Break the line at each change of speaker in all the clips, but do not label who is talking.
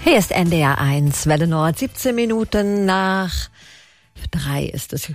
Hier ist NDR 1, Welle Nord, 17 Minuten nach 3 ist es.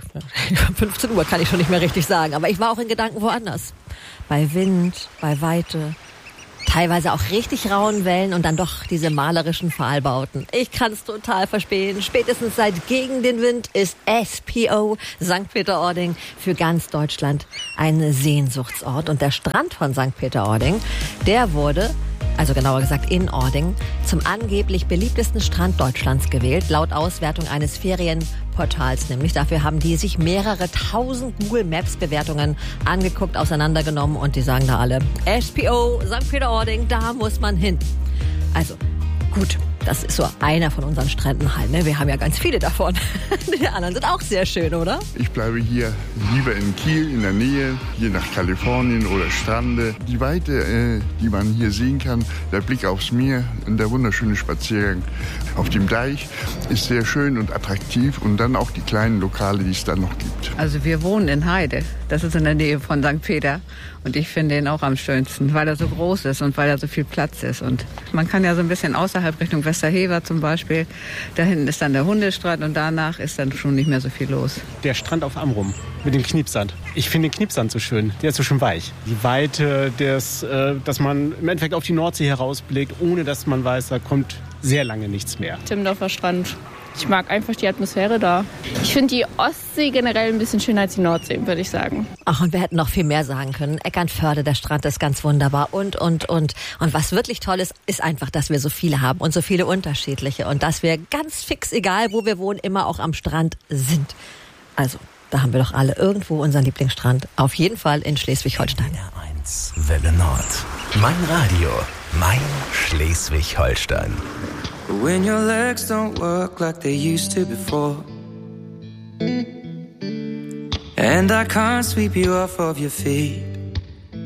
15 Uhr kann ich schon nicht mehr richtig sagen, aber ich war auch in Gedanken woanders. Bei Wind, bei Weite, teilweise auch richtig rauen Wellen und dann doch diese malerischen Pfahlbauten. Ich kann es total verstehen. Spätestens seit Gegen den Wind ist SPO St. Peter-Ording für ganz Deutschland ein Sehnsuchtsort. Und der Strand von St. Peter-Ording, der wurde, also genauer gesagt in Ording, zum angeblich beliebtesten Strand Deutschlands gewählt, laut Auswertung eines Ferienportals. Nämlich dafür haben die sich mehrere tausend Google Maps Bewertungen angeguckt, auseinandergenommen und die sagen da alle, SPO, St. Peter-Ording, da muss man hin. Also gut, das ist so einer von unseren Stränden halt, ne? Wir haben ja ganz viele davon. Die anderen sind auch sehr schön, oder?
Ich bleibe hier lieber in Kiel, in der Nähe, hier nach Kalifornien oder Strande. Die Weite, die man hier sehen kann, der Blick aufs Meer und der wunderschöne Spaziergang auf dem Deich ist sehr schön und attraktiv. Und dann auch die kleinen Lokale, die es dann noch gibt.
Also wir wohnen in Heide, das ist in der Nähe von St. Peter. Und ich finde ihn auch am schönsten, weil er so groß ist und weil er so viel Platz ist. Und man kann ja so ein bisschen außerhalb Richtung Westerhever zum Beispiel. Da hinten ist dann der Hundestrand und danach ist dann schon nicht mehr so viel los.
Der Strand auf Amrum mit dem Kniepsand. Ich finde den Kniepsand so schön. Der ist so schön weich. Die Weite, dass man im Endeffekt auf die Nordsee herausblickt, ohne dass man weiß, da kommt sehr lange nichts mehr.
Timmendorfer Strand. Ich mag einfach die Atmosphäre da. Ich finde die Ostsee generell ein bisschen schöner als die Nordsee, würde ich sagen.
Ach, und wir hätten noch viel mehr sagen können. Eckernförde, der Strand ist ganz wunderbar und. Und was wirklich toll ist, ist einfach, dass wir so viele haben und so viele unterschiedliche und dass wir ganz fix, egal wo wir wohnen, immer auch am Strand sind. Also, da haben wir doch alle irgendwo unseren Lieblingsstrand. Auf jeden Fall in Schleswig-Holstein.
NDR1, Welle Nord. Mein Radio, mein Schleswig-Holstein.
When your legs don't work like they used to before, and I can't sweep you off of your feet,